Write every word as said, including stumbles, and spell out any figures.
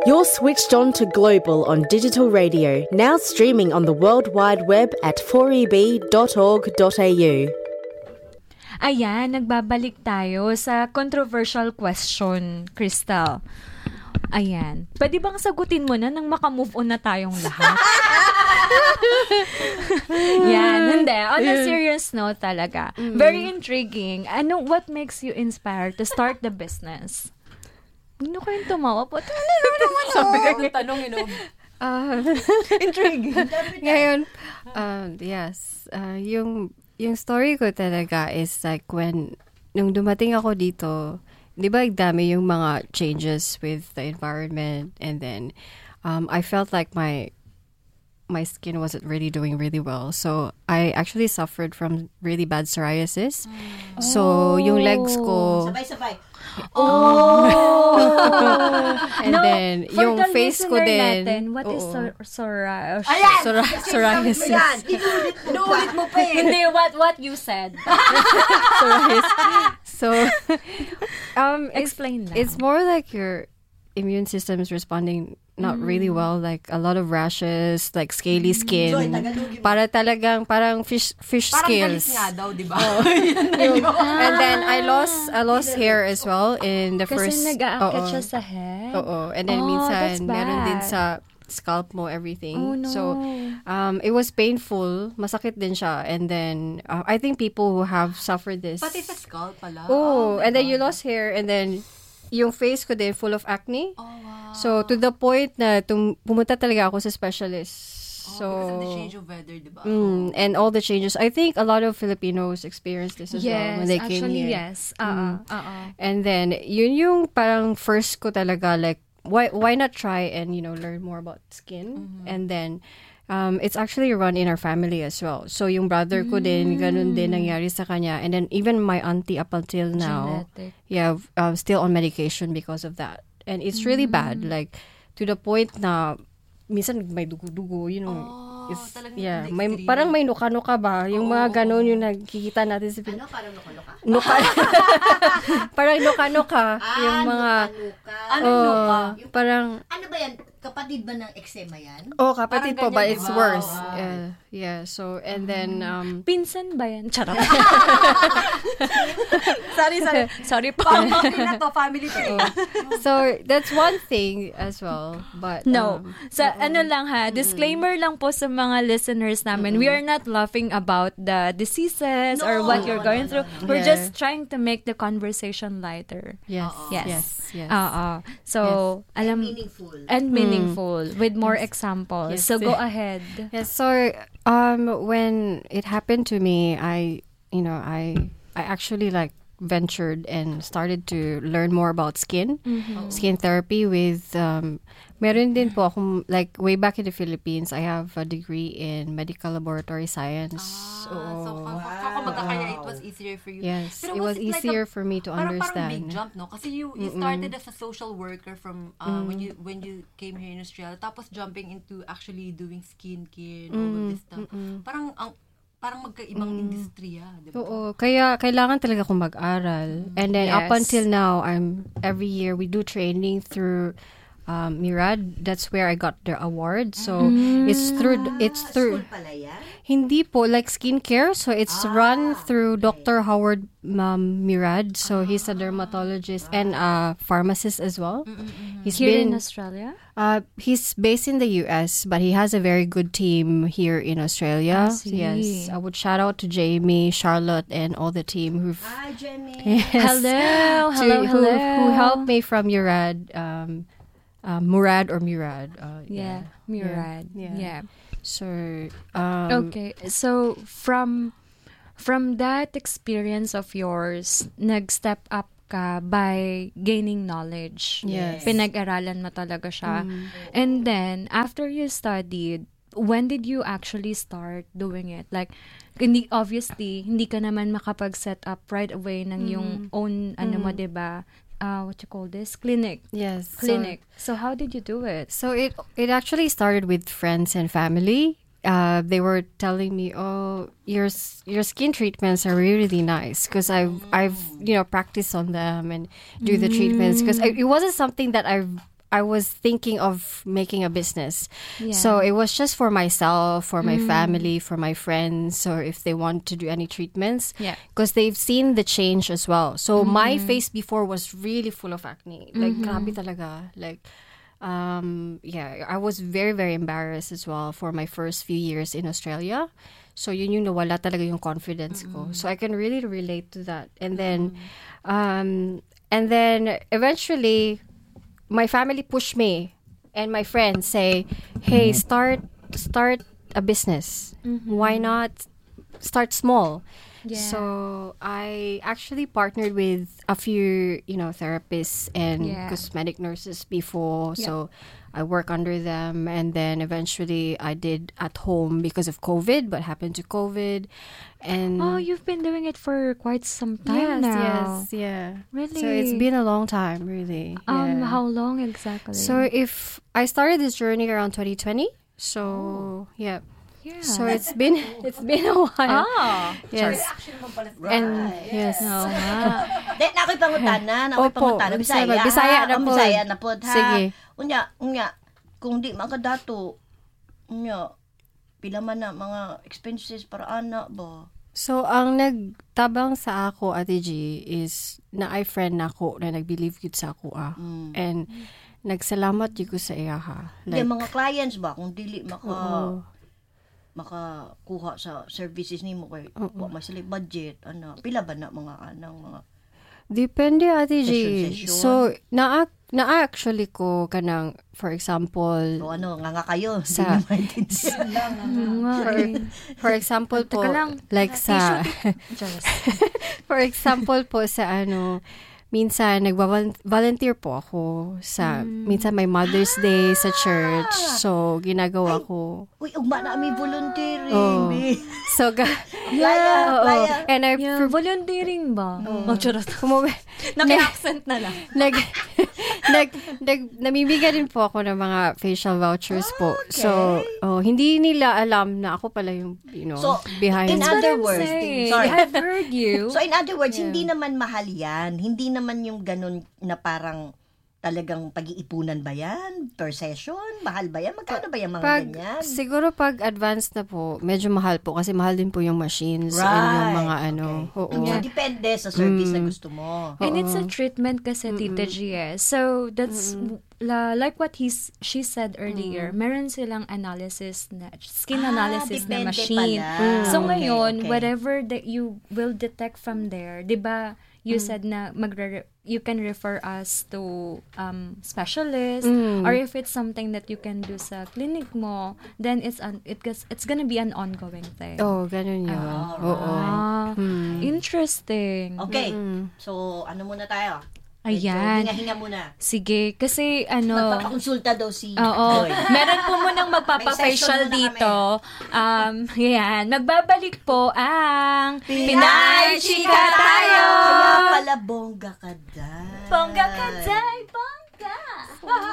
You're switched on to Global on digital radio, now streaming on the World Wide Web at four e b dot org dot a u. Ayan, nagbabalik tayo sa controversial question, Crystal. Ayan. Pwede bang sagutin mo na nang makamove on na tayong lahat? Yan, hindi. On a serious note talaga. Mm-hmm. Very intriguing. Ano, what makes you inspired to start the business? Ano kayong tumawa po? Ano naman sabi ka ng tanong, you know? Uh, intriguing. Ngayon, uh, yes. Uh, yung, yung story ko talaga is like when, nung dumating ako dito, di ba dami yung mga changes with the environment, and then um, I felt like my my skin wasn't really doing really well. So I actually suffered from really bad psoriasis. Mm. So yung legs ko... Sabay-sabay. Oh! And no, then yung the face ko din... Natin, what oo. Is psor- psor- Ayan! Psor- psoriasis. Inulit, inulit mo pa eh. Hindi, what, what you said. Psoriasis. So, um, explain it's, it's more like your immune system is responding not mm. really well, like a lot of rashes, like scaly skin. So, para talagang parang fish fish parang scales. Parang nga daw, di ba? Oh. And then I lost I lost hair as well in the kasi first. Kasi nag-aakit siya sa head. Oo. And then oh, minsan meron din sa scalp mo, everything. Oh, no. So um it was painful, masakit din siya. And then uh, I think people who have suffered this. Pati sa scalp pala. Oh, oh and God. Then you lost hair, and then yung face ko din full of acne. Oh, wow. So, to the point na tum- pumunta talaga ako sa specialist. Oh, so, because of the change of weather, diba? Mm, and all the changes. I think a lot of Filipinos experienced this as yes, well when they came actually, here. Yes, uh-uh, mm. uh-uh. And then, yun yung parang first ko talaga, like, why why not try and, you know, learn more about skin? Mm-hmm. And then, Um, it's actually run in our family as well. So, yung brother ko din, ganun din nangyari sa kanya. And then, even my auntie up until now, genetic. yeah, uh, still on medication because of that. And it's really mm. bad. Like, to the point na, minsan may dugo-dugo, you know. Oh, it's, yeah, may, parang may nuka-nuka ba? Yung oh, mga ganun yung nakikita natin sa Ano, parang nuka-nuka? Nuka. Parang nuka-nuka. Ah, yung mga, nuka-nuka. Anong oh, nuka? Parang, ano ba yan? Kapatid ba ng eczema yan? Oh, kapatid po, but it's diba? worse. Wow. Uh, yeah, so, and then, um... Pinsan ba yan? Charot. sorry, sorry. Sorry po. Family na to, family to. Oh. So, that's one thing as well, but... No. Um, Sa uh-oh. ano lang ha, disclaimer mm-mm. lang po sa mga listeners namin. Mm-mm. We are not laughing about the diseases no, or what you're going no, no, through. No, no. We're yeah. just trying to make the conversation lighter. Yes. Uh-oh. Yes. Yes. Yes. Uh-oh. So, yes. alam... And meaningful. And meaningful. Mm. With more yes. examples. Yes. So, go ahead. Yes. So, um, when it happened to me, I, you know, I, I actually like ventured and started to learn more about skin, mm-hmm. skin therapy with, um, meron din po akong, like, way back in the Philippines, I have a degree in medical laboratory science. Ah, oh, so, kakamagka kaya it was easier for you. Yes, Pero it was, was it easier like a, for me to parang, understand. Parang big jump, no? Kasi you, you started as a social worker from, uh, mm. when you when you came here in Australia, tapos jumping into actually doing skincare and all mm. of this stuff. Mm-mm. Parang, ang, parang magkaibang mm. industriya, di ba? Oo, kaya kailangan talaga akong mag-aral. Mm. And then yes. up until now, I'm every year we do training through um, Murad. That's where I got the award. So mm. it's through it's through school pala yan? Hindi po, like skincare. So it's ah, run through okay. Doctor Howard um, Murad. So ah, he's a dermatologist wow. and a pharmacist as well. Mm-mm-mm. He's here been, in Australia? Uh, he's based in the U S, but he has a very good team here in Australia. I see. Yes, I would shout out to Jamie, Charlotte, and all the team who've Hi, Jamie. Yes, hello, hello, to, hello. Who, who helped me from Murad, um, uh, Murad or Murad. Uh, yeah, yeah, Murad. Yeah. Yeah. yeah. So um, okay, so from from that experience of yours, nag-step up ka by gaining knowledge. Yes. Pinag-aralan mo talaga siya. Mm. And then, after you studied, when did you actually start doing it? Like, hindi, obviously, hindi ka naman makapag-set up right away ng mm. yung own, ano mm. mo, diba? Uh, what you call this? Clinic. Yes. Clinic. So, so how did you do it? So, it it actually started with friends and family. Uh, they were telling me, "Oh, your your skin treatments are really, really nice," because I've I've you know practiced on them and do the treatments because it wasn't something that I've I was thinking of making a business. Yeah. So it was just for myself, for my family, for my friends, or if they want to do any treatments. Yeah. Because they've seen the change as well. So my face before was really full of acne. Like, grabe talaga. Like, um, yeah, I was very, very embarrassed as well for my first few years in Australia. So yun yung nawala talaga yung confidence ko. So I can really relate to that. And then, um, and then eventually, my family pushed me and my friends say, hey, start, start a business. Why not start small? Yeah. So I actually partnered with a few, you know, therapists and Yeah. cosmetic nurses before. So I work under them, and then eventually I did at home because of COVID. What happened to COVID? And Oh, you've been doing it for quite some time yes, now. yes, yeah. Really? So it's been a long time, really. Um, yeah. how long exactly? So if I started this journey around twenty twenty, so yeah. yeah. So it's been it's been a while. Ah. Yes. And yes. Oo nga. Di, na ako'y pangutana, na ako'y Opo, pangutana. Bisaya, Bisaya, Bisaya ha? na Ang po. Bisaya na po, ha? Sige. Unya, unya, kung di makadato, unya, pila man na mga expenses para anak ba? So, ang nagtabang sa ako, Ate G, is na ay friend na ako na nag-believe yun sa ako, ah. And nagsalamat yun ko sa iya, ha. Like, mga clients ba, kung dili maka, Oo. makakuha sa services ni mo kay wa may sila budget, ano, pila ba na mga anang mga Depende, Ate G. Session, session. So, na na actually ko kanang, for example, o ano, nga nga kayo, Sa- hindi maintindihan. Oo nga for, eh. for example po, Teka lang. like sa, Just. for example po sa ano, minsan nagva-volunteer po ako sa, minsan may Mother's Day sa church. So, ginagawa ko. Uy, ugma na kami volunteering, Oh. be. So, ga, Playa, oo. playa. And I, Yeah, volunteering ba? Oh, charot. kumuwi, Naki-accent na lang. nag, nag, nag, namimigay din po ako ng mga facial vouchers po. So, oh, hindi nila alam na ako pala yung, you know, So, behind. in That's what other I'm words, saying. sorry. I've heard you. So in other words, hindi naman mahal yan. Hindi naman yung ganun na parang talagang pag-iipunan ba yan? Per session? Mahal ba yan? Magkano ba yan mga Pag, ganyan? siguro pag advanced na po, medyo mahal po kasi mahal din po yung machines and yung mga Right. ano. Okay. Oo. So, depende sa service na gusto mo. And it's a treatment kasi, Tita G, eh. So, that's, la, like what he's, she said earlier, meron silang analysis, na, skin Ah, analysis na depende machine. pala. So, Okay, ngayon, okay. whatever that you will detect from there, di ba, you said na magre you can refer us to um specialist, or if it's something that you can do sa clinic mo, then it's an it gets, it's gonna be an ongoing thing. Oh, ganun yun. Oo. Ah, interesting. Okay. So, ano muna tayo? Ayan. Hinga-hinga muna. Sige, kasi ano, Magpapakonsulta daw si oo, Joy. meron po munang May magpapafacial session muna dito. Um, yan, magbabalik po ang Pinay Chika Tayo! Kaya pala bongga ka dahil. Bongga ka, Day! Bongga!